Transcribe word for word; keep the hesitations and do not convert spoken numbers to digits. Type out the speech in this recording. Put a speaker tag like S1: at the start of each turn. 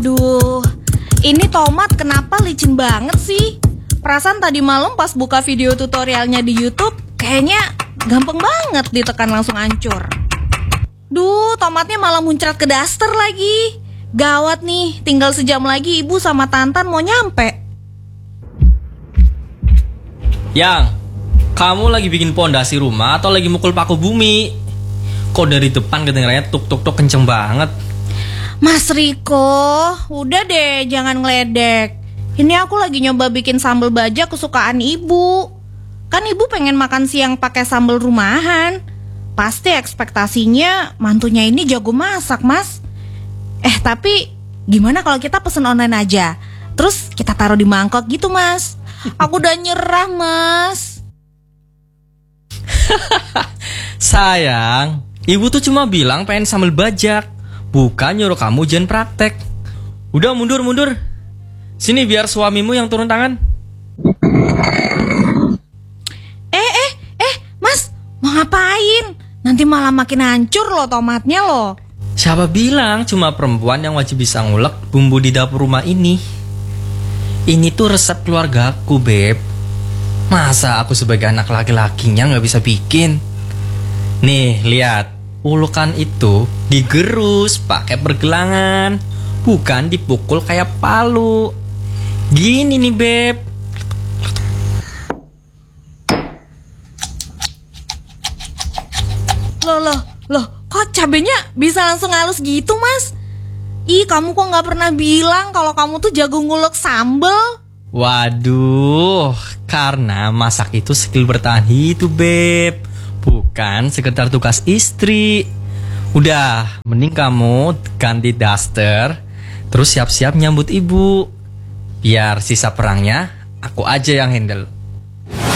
S1: Aduh, ini tomat kenapa licin banget sih? Perasaan tadi malam pas buka video tutorialnya di YouTube, kayaknya gampang banget ditekan langsung hancur. Duh, tomatnya malah muncrat ke daster lagi. Gawat nih, tinggal sejam lagi ibu sama Tantan mau nyampe.
S2: Yang, kamu lagi bikin pondasi rumah atau lagi mukul paku bumi? Kok dari depan kedengarannya tuk tuk tuk kenceng banget?
S1: Mas Riko, udah deh jangan ngeledek. Ini aku lagi nyoba bikin sambal baja kesukaan ibu. Kan ibu pengen makan siang pakai sambal rumahan. Pasti ekspektasinya mantunya ini jago masak, Mas. Eh tapi gimana kalau kita pesen online aja? Terus kita taruh di mangkok gitu, Mas. Aku udah nyerah, Mas.
S2: Sayang, ibu tuh cuma bilang pengen sambal bajak, bukan nyuruh kamu jangan praktek. Udah mundur mundur. Sini biar suamimu yang turun tangan.
S1: Eh eh eh Mas, mau ngapain? Nanti malah makin hancur loh tomatnya loh.
S2: Siapa bilang cuma perempuan yang wajib bisa ngulek bumbu di dapur rumah ini? Ini tuh resep keluargaku, Beb. Masa aku sebagai anak laki-lakinya gak bisa bikin? Nih, lihat. Ulukan itu digerus pakai pergelangan, bukan dipukul kayak palu. Gini nih, Beb.
S1: Loh loh loh, kok cabenya bisa langsung halus gitu, Mas? Ih, kamu kok gak pernah bilang kalau kamu tuh jago ngulek sambel?
S2: Waduh, karena masak itu skill bertahan hidup, Beb. Bukan sekedar tugas istri. Udah, mending kamu ganti daster, terus siap-siap nyambut ibu. Biar sisa perangnya aku aja yang handle.